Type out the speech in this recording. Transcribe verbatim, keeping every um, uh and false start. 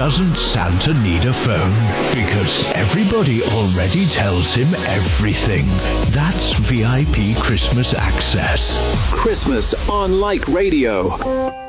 doesn't Santa need a phone? Because everybody already tells him everything. That's V I P Christmas access. Christmas on Like Radio.